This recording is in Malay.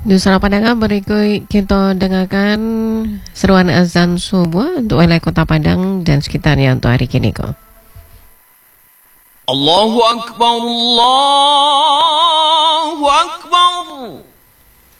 Nusra Pandangan, berikut kita dengarkan seruan azan subuh untuk wilayah Kota Padang dan sekitarnya untuk hari kini ko. Allahu Akbar, Allahu Akbar.